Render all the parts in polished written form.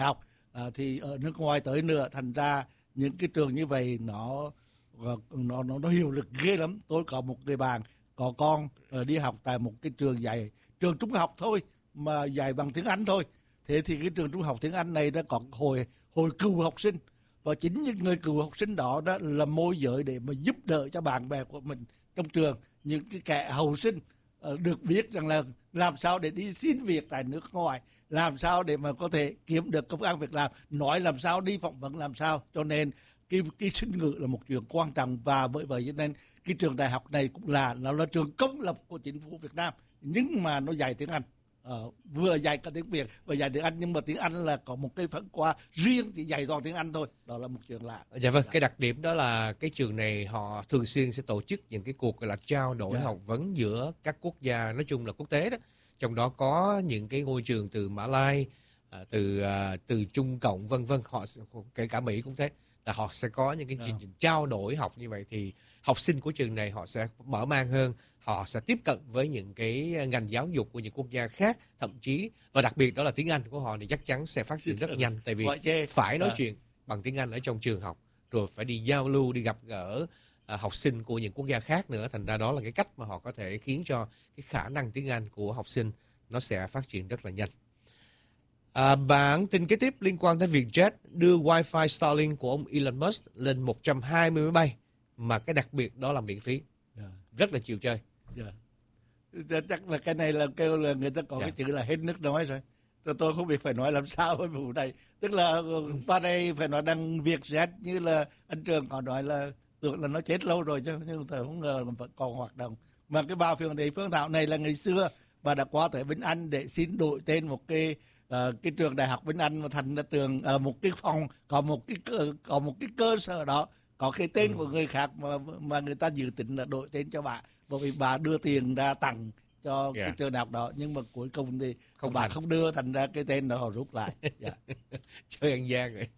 học thì ở nước ngoài tới nữa, thành ra những cái trường như vậy nó hiệu lực ghê lắm. Tôi có một người bạn có con đi học tại một cái trường trung học thôi mà dạy bằng tiếng Anh thôi. Thế thì cái trường trung học tiếng Anh này đã có hồi cựu học sinh, và chính những người cựu học sinh đó là môi giới để mà giúp đỡ cho bạn bè của mình trong trường, những cái kẻ hậu sinh được biết rằng là làm sao để đi xin việc tại nước ngoài, làm sao để mà có thể kiếm được công ăn việc làm, nói làm sao, đi phỏng vấn làm sao. Cho nên cái sinh ngữ là một chuyện quan trọng, và bởi vậy cho nên cái trường đại học này cũng là trường công lập của chính phủ Việt Nam, nhưng mà nó dạy tiếng Anh. Vừa dạy cả tiếng Việt và dạy tiếng Anh, nhưng mà tiếng Anh là có một cái phân khoa riêng chỉ dạy toàn tiếng Anh thôi. Đó là một chuyện lạ. Dạ vâng, cái đặc điểm đó là cái trường này họ thường xuyên sẽ tổ chức những cái cuộc gọi là trao đổi học vấn giữa các quốc gia, nói chung là quốc tế đó. Trong đó có những cái ngôi trường từ Mã Lai, từ Trung Cộng vân vân, họ kể cả Mỹ cũng thế, là họ sẽ có những cái chương trình trao đổi học như vậy, thì học sinh của trường này họ sẽ mở mang hơn, họ sẽ tiếp cận với những cái ngành giáo dục của những quốc gia khác, thậm chí và đặc biệt đó là tiếng Anh của họ thì chắc chắn sẽ phát triển rất nhanh, tại vì phải nói chuyện bằng tiếng Anh ở trong trường học, rồi phải đi giao lưu, đi gặp gỡ học sinh của những quốc gia khác nữa. Thành ra đó là cái cách mà họ có thể khiến cho cái khả năng tiếng Anh của học sinh nó sẽ phát triển rất là nhanh. Bản tin kế tiếp liên quan tới Vietjet đưa Wi-Fi Starlink của ông Elon Musk lên 120 máy bay, mà cái đặc biệt đó là miễn phí, rất là chịu chơi. Chắc là cái này là kêu là người ta có cái chữ là hết nước nói rồi. Tôi không biết phải nói làm sao với vụ này. Tức là qua đây phải nói rằng Vietjet như là anh Trường có nói là tưởng là nó chết lâu rồi, chứ tôi không ngờ là còn hoạt động. Mà cái bà Phương Thảo này là ngày xưa bà đã qua tới Vĩnh Anh để xin đổi tên một cái trường đại học Vĩnh Anh mà thành là trường một cái phòng, có một cái cơ sở đó có cái tên của người khác mà người ta dự tính là đổi tên cho bà, bởi vì bà đưa tiền ra tặng cho cái trường đại học đó, nhưng mà cuối cùng thì bà không đưa, thành ra cái tên đó họ rút lại. Chơi ăn gian rồi.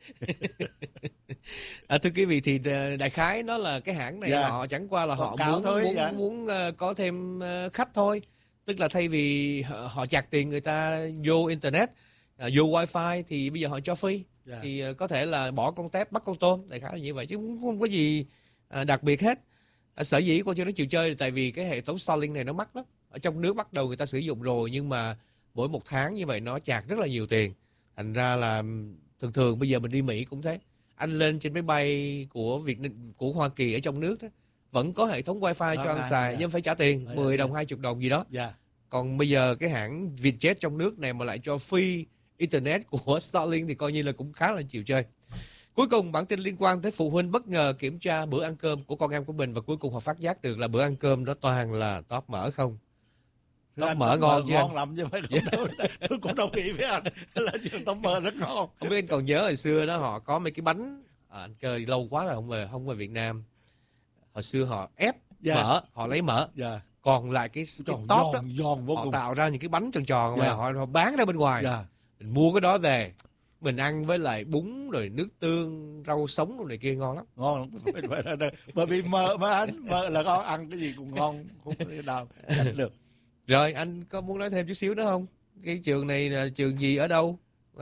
Thưa quý vị, thì đại khái nó là cái hãng này họ chẳng qua là họ muốn có thêm khách thôi, tức là thay vì họ chặt tiền người ta vô internet, vô wifi, thì bây giờ họ cho free. Thì có thể là bỏ con tép bắt con tôm, đại khái là như vậy, chứ không có gì đặc biệt hết. Sở dĩ con cho nó chịu chơi là tại vì cái hệ thống Starlink này nó mắc lắm. Ở trong nước bắt đầu người ta sử dụng rồi, nhưng mà mỗi một tháng như vậy nó chạc rất là nhiều tiền. Thành ra là thường bây giờ mình đi Mỹ cũng thế, anh lên trên máy bay của Hoa Kỳ ở trong nước đó, vẫn có hệ thống wifi cho anh xài, nhưng phải trả tiền 10 đồng 20 đồng gì đó. Còn bây giờ cái hãng Vietjet trong nước này mà lại cho free internet của Starlink thì coi như là cũng khá là chịu chơi. Cuối cùng, bản tin liên quan tới phụ huynh bất ngờ kiểm tra bữa ăn cơm của con em của mình, và cuối cùng họ phát giác được là bữa ăn cơm đó toàn là tóp mỡ không. Tóp mỡ ngon chứ ngon lắm chứ phải không? Tôi cũng đồng ý với anh là tóp mỡ rất ngon. Không biết anh còn nhớ hồi xưa đó họ có mấy cái bánh, anh chơi lâu quá rồi không về Việt Nam. Hồi xưa họ ép mỡ, họ lấy mỡ, còn lại cái tóp đó họ tạo ra những cái bánh tròn tròn mà họ bán ra bên ngoài. Mình mua cái đó về mình ăn với lại bún rồi nước tương, rau sống rồi này kia ngon lắm. Ngon lắm. Bởi vì mỡ là có ăn cái gì cũng ngon, không có nào tránh được. Rồi anh có muốn nói thêm chút xíu nữa không? Cái trường này là trường gì, ở đâu?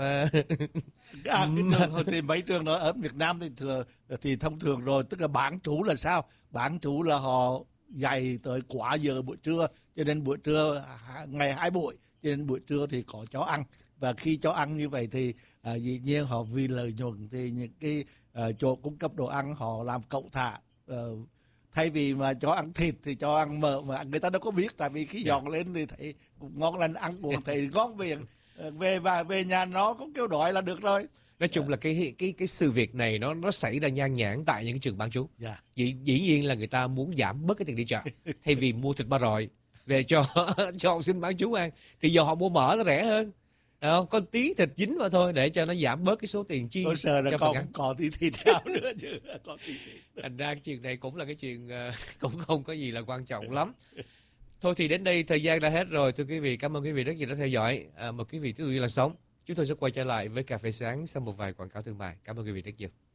Thì mấy trường đó ở Việt Nam thì thông thường rồi, tức là bán trú là sao? Bán trú là họ dạy tới quá giờ buổi trưa, cho nên buổi trưa ngày 2 buổi, cho nên buổi trưa thì có cho ăn. Và khi cho ăn như vậy thì dĩ nhiên họ vì lợi nhuận thì những cái chỗ cung cấp đồ ăn họ làm cẩu thả. Thay vì mà cho ăn thịt thì cho ăn mỡ, mà người ta đâu có biết, tại vì khi dọn lên thì thấy cũng ngon lành, ăn uống thấy ngon miệng, về nhà nó cũng kêu đói là được rồi. Nói chung là cái sự việc này nó xảy ra nhan nhản tại những cái trường bán trú. Dĩ nhiên là người ta muốn giảm bớt cái tiền đi chợ, thay vì mua thịt ba rọi về cho học sinh bán trú ăn, thì giờ họ mua mỡ nó rẻ hơn. Có tí thịt dính vào thôi để cho nó giảm bớt cái số tiền chi. Tôi sợ là còn tí thịt nào nữa chứ. Thành ra cái chuyện này cũng là cái chuyện cũng không có gì là quan trọng lắm. Thôi thì đến đây thời gian đã hết rồi. Thưa quý vị, cảm ơn quý vị rất nhiều đã theo dõi. Mời quý vị tiếp tục là sống. Chúng tôi sẽ quay trở lại với Cà phê sáng sau một vài quảng cáo thương mại. Cảm ơn quý vị rất nhiều.